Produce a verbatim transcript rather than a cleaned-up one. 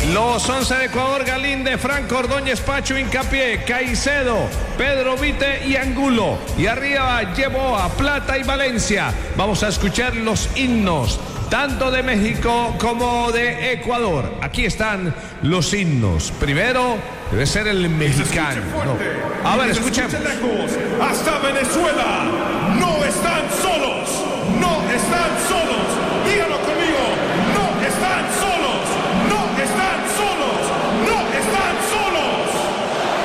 Los once de Ecuador: Galíndez, Franco, Ordóñez, Pacho, Hincapié, Caicedo, Pedro Vite y Angulo. Y arriba Yeboah, Plata y Valencia. Vamos a escuchar los himnos, tanto de México como de Ecuador. Aquí están los himnos. Primero debe ser el mexicano. No. A ver, escuchemos. Hasta Venezuela no están solos.